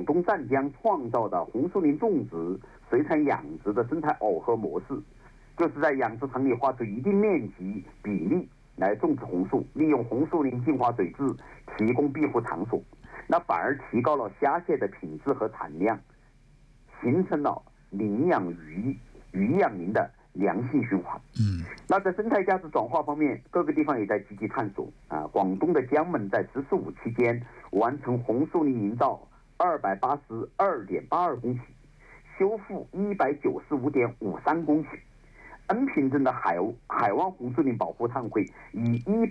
东湛江创造的红树林种植、水产养殖的生态耦合模式，就是在养殖场里划出一定面积比例来种植红树，利用红树林净化水质，提供庇护场所，那反而提高了虾蟹的品质和产量，形成了林养鱼、鱼养林的良性循环。那在生态价值转化方面，各个地方也在积极探索啊。广东的江门在“十四五”期间完成红树林营造282.82公顷，修复195.53公顷。恩平镇的海湾红树林保护碳汇以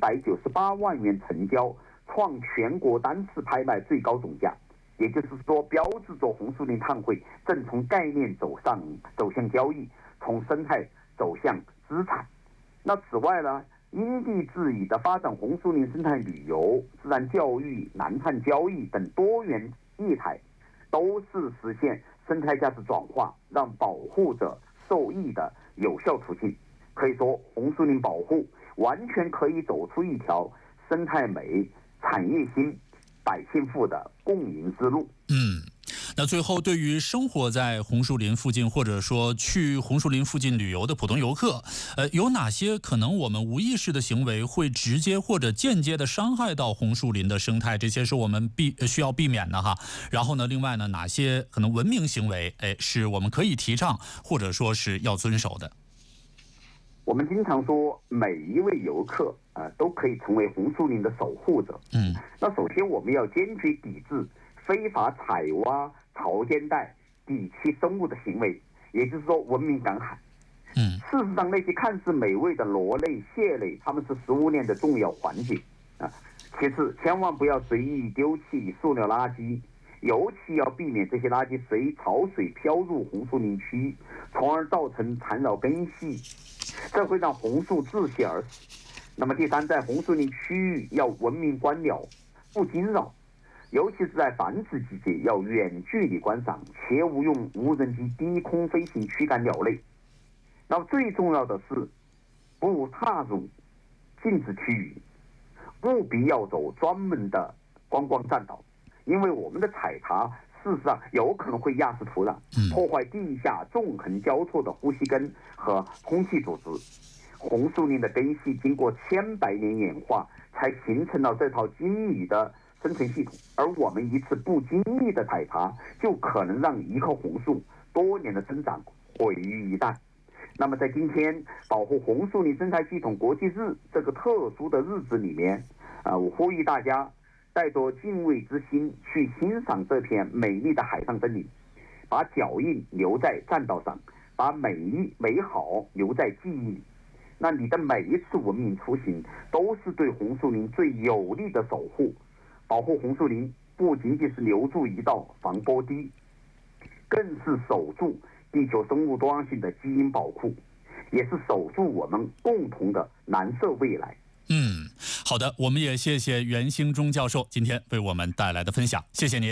198万元成交，创全国单次拍卖最高总价。也就是说，标志着红树林碳汇正从概念走向交易，从生态走向资产。那此外呢，因地制宜的发展红树林生态旅游、自然教育、南碳交易等多元业态，都是实现生态价值转化、让保护者受益的有效途径。可以说，红树林保护完全可以走出一条生态美、产业兴、百姓富的共赢之路。 那最后，对于生活在红树林附近或者说去红树林附近旅游的普通游客，有哪些可能我们无意识的行为会直接或者间接的伤害到红树林的生态？这些是我们需要避免的哈。然后呢，另外呢，哪些可能文明行为，是我们可以提倡或者说是要遵守的？ 我们经常说，每一位游客都可以成为红树林的守护者。那首先我们要坚决抵制非法采挖潮间带底栖生物的行为，也就是说文明赶海。事实上，那些看似美味的螺类、蟹类，它们是食物链的重要环节啊。其次，千万不要随意丢弃塑料垃圾，尤其要避免这些垃圾随潮水飘入红树林区，从而造成缠绕根系，这会让红树窒息而死。那么第三，在红树林区域要文明观鸟，不惊扰。尤其是在繁殖季节，要远距离观赏，切勿用无人机低空飞行驱赶鸟类。那么最重要的是，不踏入禁止区域，务必要走专门的观光栈道，因为我们的踩踏事实上有可能会压实土壤，破坏地下纵横交错的呼吸根和空气组织。红树林的根系经过千百年演化，才形成了这套精密的生存系统，而我们一次不经意的踩踏，就可能让一棵红树多年的生长毁于一旦。那么在今天保护红树林生态系统国际日这个特殊的日子里面，我呼吁大家带着敬畏之心去欣赏这片美丽的海上森林，把脚印留在栈道上，把美好留在记忆里。那你的每一次文明出行，都是对红树林最有力的守护。保护红树林不仅仅是留住一道防波堤，更是守住地球生物多样性的基因宝库，也是守住我们共同的蓝色未来。 好的，我们也谢谢袁兴忠教授今天为我们带来的分享，谢谢您。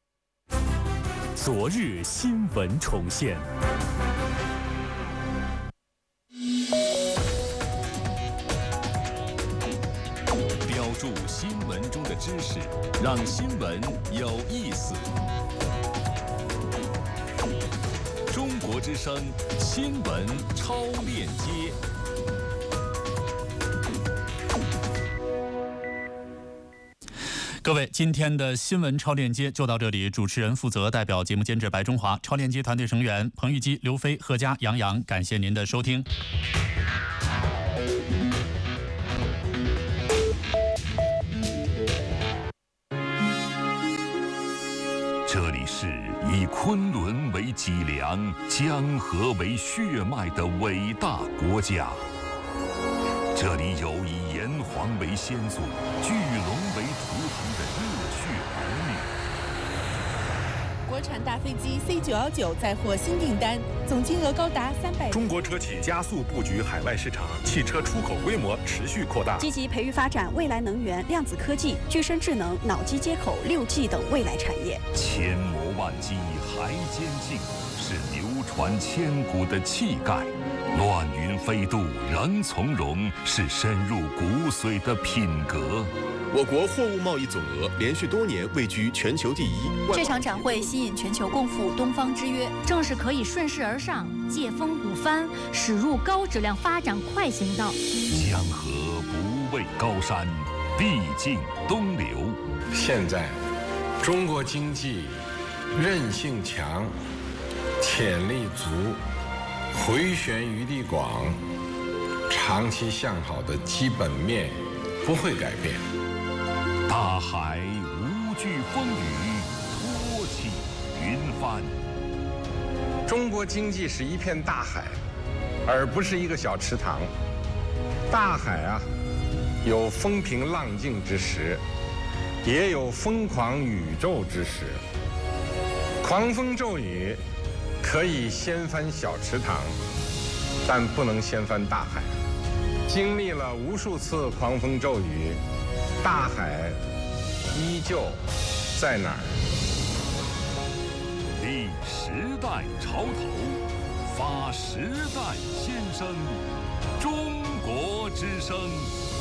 昨日新闻重现。标注新闻中的知识，让新闻有意思。中国之声新闻超链接。 各位，今天的新闻超链接就到这里。主持人负责，代表节目监制白中华，超链接团队成员彭玉基、刘飞、贺佳、杨洋，感谢您的收听。 这里是以昆仑为脊梁、江河为血脉的伟大国家。这里有以炎黄为先祖、巨龙为图腾的热血儿女。 国产大飞机 C919 再获新订单，总金额高达300。 中国车企加速布局海外市场，汽车出口规模持续扩大。 积极培育发展未来能源、量子科技、具身智能、脑机接口、6G 等未来产业。 千谋万机，还坚劲，是流传千古的气概；乱云飞渡，仍从容，是深入骨髓的品格。 我国货物贸易总额连续多年位居全球第一。 这场展会吸引全球共赴东方之约， 正是可以顺势而上，借风鼓帆，驶入高质量发展快行道。 江河不畏高山，必尽东流。 现在，中国经济韧性强，潜力足，回旋余地广，长期向好的基本面不会改变。 大海无惧风雨，托起云帆。 中国经济是一片大海，而不是一个小池塘。大海啊，有风平浪静之时，也有疯狂宇宙之时。狂风骤雨可以掀翻小池塘，但不能掀翻大海。经历了无数次狂风骤雨，大海依旧在哪儿？ 立时代潮头，发时代先声，中国之声。